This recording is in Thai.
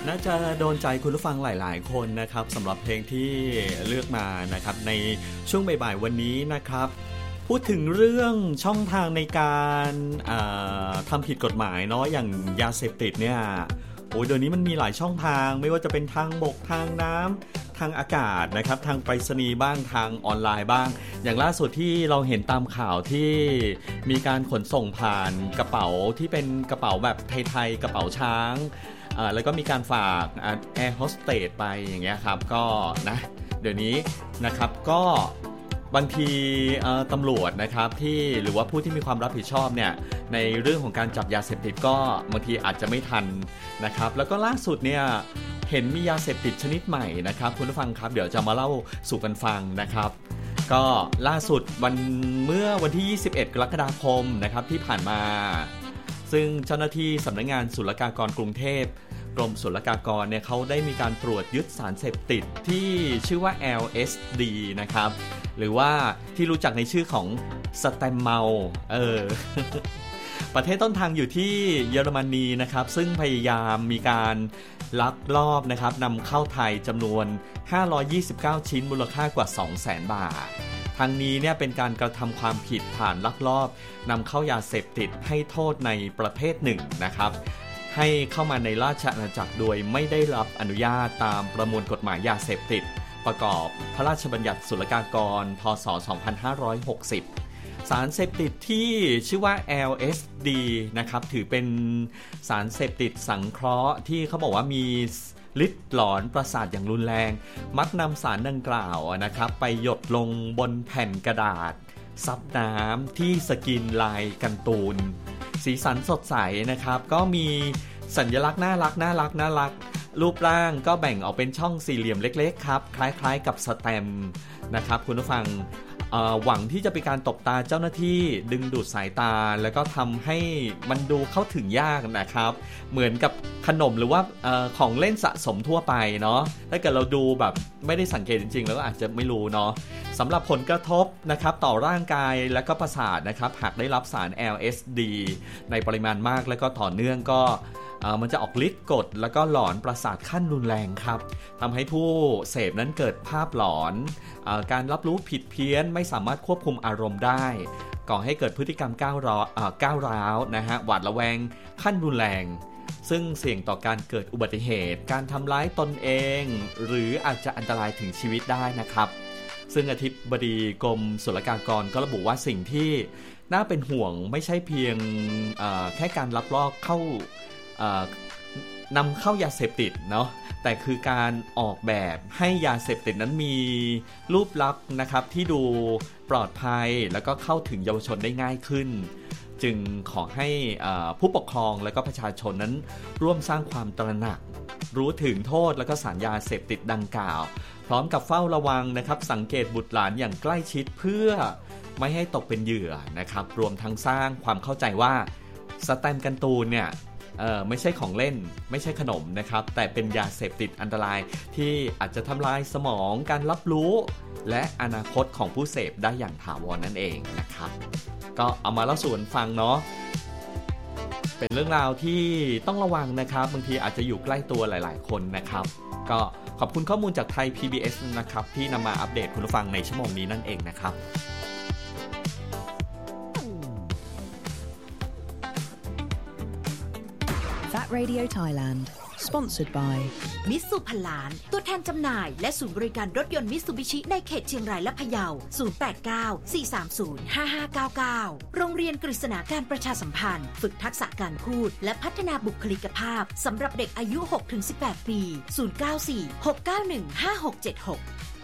น่าจะโดนใจคุณผู้ฟังหลายๆคนนะครับสำหรับเพลงที่เลือกมานะครับในช่วงบ่ายๆวันนี้นะครับพูดถึงเรื่องช่องทางในการทำผิดกฎหมายเนาะอย่างยาเสพติดเนี่ยโอ้ยเดี๋ยวนี้มันมีหลายช่องทางไม่ว่าจะเป็นทางบกทางน้ำทางอากาศนะครับทางไปรษณีย์บ้างทางออนไลน์บ้างอย่างล่าสุดที่เราเห็นตามข่าวที่มีการขนส่งผ่านกระเป๋าที่เป็นกระเป๋าแบบไทยๆกระเป๋าช้างแล้วก็มีการฝากแอร์โฮสเตสไปอย่างเงี้ยครับก็นะเดี๋ยวนี้นะครับก็บางทีตำรวจนะครับที่หรือว่าผู้ที่มีความรับผิดชอบเนี่ยในเรื่องของการจับยาเสพติดก็บางทีอาจจะไม่ทันนะครับแล้วก็ล่าสุดเนี่ยเห็นมียาเสพติดชนิดใหม่นะครับคุณผู้ฟังครับเดี๋ยวจะมาเล่าสู่กันฟังนะครับก็ล่าสุดเมื่อวันที่21กรกฎาคมนะครับที่ผ่านมาซึ่งเจ้าหน้าที่สำนักงานศุลกากรกรุงเทพกรมศุลกากรเนี่ยเขาได้มีการตรวจยึดสารเสพติดที่ชื่อว่า LSD นะครับหรือว่าที่รู้จักในชื่อของสแตมเมาประเทศต้นทางอยู่ที่เยอรมนีนะครับซึ่งพยายามมีการลักลอบนะครับนำเข้าไทยจำนวน529ชิ้นมูลค่ากว่า 200,000 บาททางนี้เนี่ยเป็นการกระทำความผิดฐานลักลอบนำเข้ายาเสพติดให้โทษในประเทศหนึ่งนะครับให้เข้ามาในราชอาณาจักรโดยไม่ได้รับอนุญาตตามประมวลกฎหมายยาเสพติดประกอบพระราชบัญญัติศุลกากรพ.ศ. 2560 สารเสพติดที่ชื่อว่า LSD นะครับถือเป็นสารเสพติดสังเคราะห์ที่เขาบอกว่ามีฤทธิ์หลอนประสาทอย่างรุนแรงมักนำสารดังกล่าวนะครับไปหยดลงบนแผ่นกระดาษซับน้ำที่สกรีนลายการ์ตูนสีสันสดใสนะครับก็มีสัญลักษณ์น่ารักรูปร่างก็แบ่งออกเป็นช่องสี่เหลี่ยมเล็กๆครับคล้ายๆกับสแตมป์นะครับคุณผู้ฟังหวังที่จะเป็นการตบตาเจ้าหน้าที่ดึงดูดสายตาแล้วก็ทำให้มันดูเข้าถึงยากนะครับเหมือนกับขนมหรือว่าของเล่นสะสมทั่วไปเนาะถ้าเกิดเราดูแบบไม่ได้สังเกตจริงๆแล้วก็อาจจะไม่รู้เนาะสำหรับผลกระทบนะครับต่อร่างกายและก็ประสาทนะครับหากได้รับสาร LSD ในปริมาณมากและก็ต่อเนื่องก็มันจะออกฤทธิ์กดแล้วก็หลอนประสาทขั้นรุนแรงครับทำให้ผู้เสพนั้นเกิดภาพหลอนการรับรู้ผิดเพี้ยนไม่สามารถควบคุมอารมณ์ได้ก่อให้เกิดพฤติกรรมก้าวร้าวนะฮะหวาดระแวงขั้นรุนแรงซึ่งเสี่ยงต่อการเกิดอุบัติเหตุการทำร้ายตนเองหรืออาจจะอันตรายถึงชีวิตได้นะครับซึ่งอธิบดีกรมศุลกากรก็ระบุว่าสิ่งที่น่าเป็นห่วงไม่ใช่เพียงแค่การลักลอบนำเข้ายาเสพติดเนาะแต่คือการออกแบบให้ยาเสพติดนั้นมีรูปลักษณ์นะครับที่ดูปลอดภัยแล้วก็เข้าถึงเยาวชนได้ง่ายขึ้นจึงขอให้ผู้ปกครองและก็ประชาชนนั้นร่วมสร้างความตระหนักรู้ถึงโทษและก็สารยาเสพติดดังกล่าวพร้อมกับเฝ้าระวังนะครับสังเกตบุตรหลานอย่างใกล้ชิดเพื่อไม่ให้ตกเป็นเหยื่อนะครับรวมทั้งสร้างความเข้าใจว่าสแตมป์การ์ตูนเนี่ยไม่ใช่ของเล่นไม่ใช่ขนมนะครับแต่เป็นยาเสพติดอันตรายที่อาจจะทำลายสมองการรับรู้และอนาคตของผู้เสพได้อย่างถาวรนั่นเองนะครับก็เอามาเล่าสู่กันฟังเนาะเป็นเรื่องราวที่ต้องระวังนะครับบางทีอาจจะอยู่ใกล้ตัวหลายๆคนนะครับก็ขอบคุณข้อมูลจากไทย PBS นะครับที่นำมาอัปเดตคุณผู้ฟังในชั่วโมงนี้นั่นเองนะครับ That Radio Thailand Sponsored by มิตซูพันล้านตัวแทนจำหน่ายและศูนย์บริการรถยนต์มิตซูบิชิในเขตเชียงรายและพะเยา 0894305599 โรงเรียนกฤษณาการประชาสัมพันธ์ฝึกทักษะการพูดและพัฒนาบุคลิกภาพสำหรับเด็กอายุ 6-18 ปี 0946915676